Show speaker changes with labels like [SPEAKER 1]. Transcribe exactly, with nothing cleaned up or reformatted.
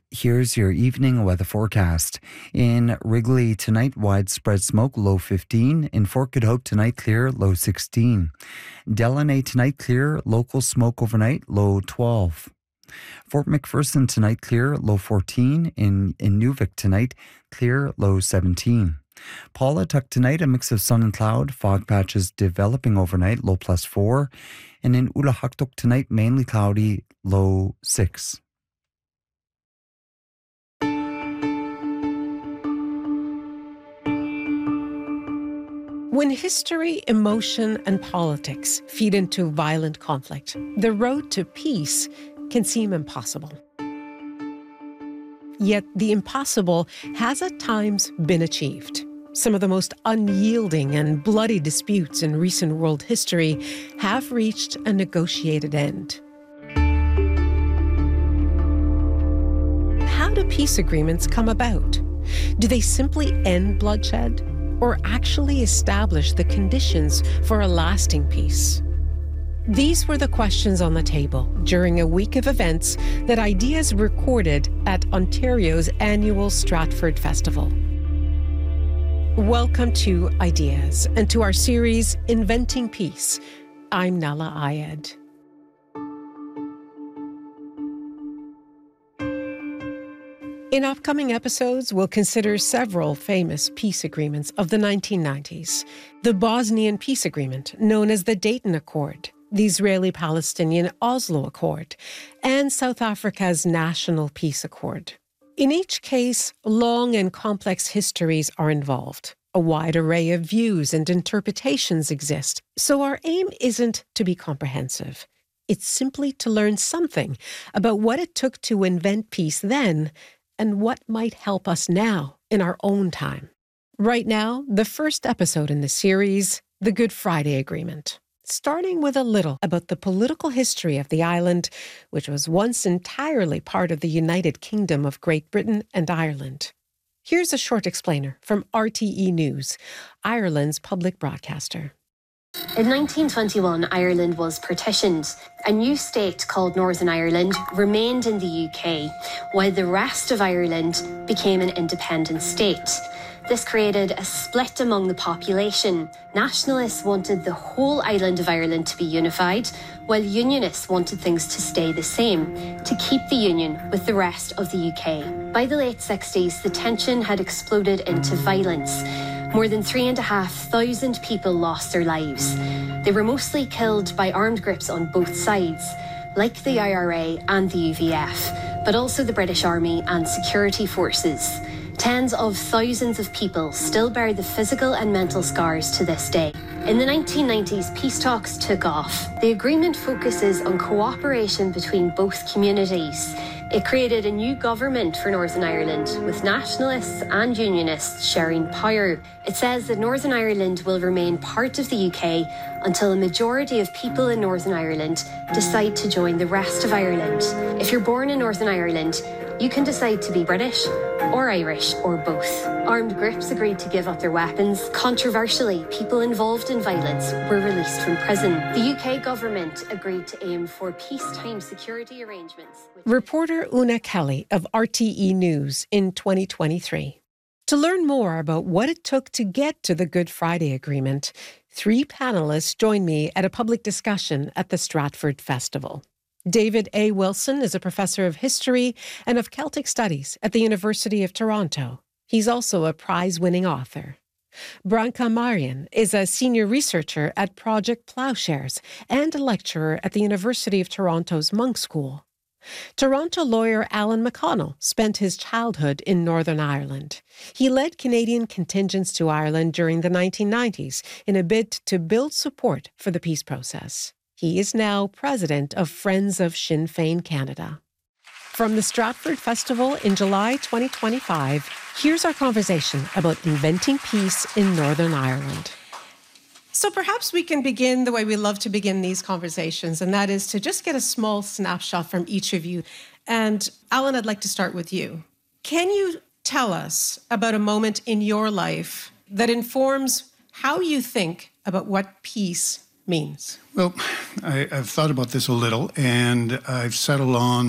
[SPEAKER 1] Here's your evening weather forecast. In Wrigley tonight, widespread smoke, low fifteen. In Fort Good Hope tonight, clear, low sixteen. Delaney tonight, clear, local smoke overnight, low twelve. Fort McPherson tonight, clear, low fourteen. In Inuvik tonight, clear, low seventeen. Paulatuck tonight, a mix of sun and cloud, fog patches developing overnight, low plus four. And in Ulahaktuk tonight, mainly cloudy, low six.
[SPEAKER 2] When history, emotion, and politics feed into violent conflict, the road to peace can seem impossible. Yet the impossible has at times been achieved. Some of the most unyielding and bloody disputes in recent world history have reached a negotiated end. How do peace agreements come about? Do they simply end bloodshed, or actually establish the conditions for a lasting peace? These were the questions on the table during a week of events that Ideas recorded at Ontario's annual Stratford Festival. Welcome to Ideas and to our series, Inventing Peace. I'm Nahlah Ayed. In upcoming episodes, we'll consider several famous peace agreements of the nineteen nineties. The Bosnian Peace Agreement, known as the Dayton Accord, the Israeli-Palestinian Oslo Accord, and South Africa's National Peace Accord. In each case, long and complex histories are involved. A wide array of views and interpretations exist, so our aim isn't to be comprehensive. It's simply to learn something about what it took to invent peace then, and what might help us now in our own time. Right now, the first episode in the series, the Good Friday Agreement, starting with a little about the political history of the island, which was once entirely part of the United Kingdom of Great Britain and Ireland. Here's a short explainer from R T E News, Ireland's public broadcaster.
[SPEAKER 3] In nineteen twenty-one, Ireland was partitioned. A new state called Northern Ireland remained in the U K, while the rest of Ireland became an independent state. This created a split among the population. Nationalists wanted the whole island of Ireland to be unified, while Unionists wanted things to stay the same, to keep the union with the rest of the U K. By the late sixties, the tension had exploded into violence. More than three and a half thousand people lost their lives. They were mostly killed by armed groups on both sides, like the I R A and the U V F, but also the British Army and security forces. Tens of thousands of people still bear the physical and mental scars to this day. In the nineteen nineties, peace talks took off. The agreement focuses on cooperation between both communities. It created a new government for Northern Ireland, with nationalists and unionists sharing power. It says that Northern Ireland will remain part of the U K until a majority of people in Northern Ireland decide to join the rest of Ireland. If you're born in Northern Ireland, you can decide to be British or Irish or both. Armed groups agreed to give up their weapons. Controversially, people involved in violence were released from prison. The U K government agreed to aim for peacetime security arrangements.
[SPEAKER 2] Reporter Una Kelly of R T E News in twenty twenty-three. To learn more about what it took to get to the Good Friday Agreement, three panelists joined me at a public discussion at the Stratford Festival. David A. Wilson is a professor of history and of Celtic studies at the University of Toronto. He's also a prize-winning author. Branka Marian is a senior researcher at Project Ploughshares and a lecturer at the University of Toronto's Monk School. Toronto lawyer Alan McConnell spent his childhood in Northern Ireland. He led Canadian contingents to Ireland during the nineteen nineties in a bid to build support for the peace process. He is now president of Friends of Sinn Féin Canada. From the Stratford Festival in July twenty twenty-five, here's our conversation about inventing peace in Northern Ireland. So perhaps we can begin the way we love to begin these conversations, and that is to just get a small snapshot from each of you. And Alan, I'd like to start with you. Can you tell us about a moment in your life that informs how you think about what peace means?
[SPEAKER 4] Well, I, I've thought about this a little, and I've settled on